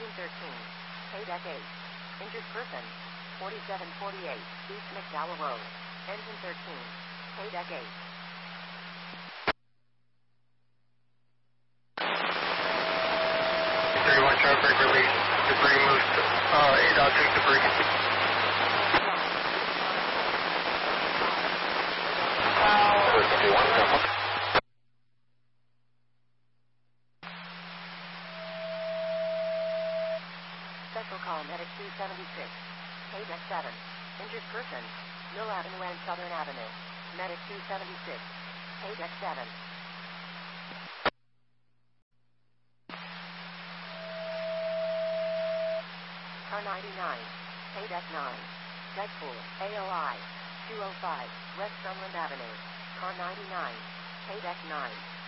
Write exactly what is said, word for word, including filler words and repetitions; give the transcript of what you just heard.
thirteen. Paydeck eight. Injured person. forty-seven forty-eight. East McDowell Road. Engine thirteen. Paydeck eight. thirty-one traffic release. Debris moves to uh, eight dot six debris. Special call Medic two seventy-six. Paydeck seven. Injured person. Mill Avenue and Southern Avenue. Medic two seventy-six. Paydeck seven. Car ninety-nine. Paydeck nine. Deadpool. A O I. two oh five. West Sunland Avenue. Car ninety-nine. Paydeck nine.